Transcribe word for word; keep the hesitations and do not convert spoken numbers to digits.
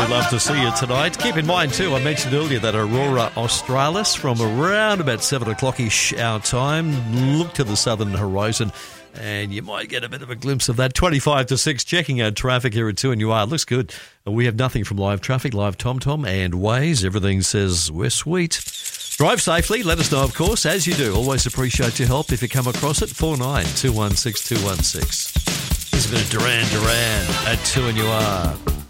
We'd love to see you tonight. Keep in mind, too, I mentioned earlier that Aurora Australis from around about seven o'clock-ish our time. Look to the southern horizon and you might get a bit of a glimpse of that. twenty-five to six, checking out traffic here at two N U R. Looks good. We have nothing from live traffic, live TomTom and Waze. Everything says we're sweet. Drive safely. Let us know, of course, as you do. Always appreciate your help if you come across it. four nine two one six two one six. There's a bit of Duran Duran at two N U R.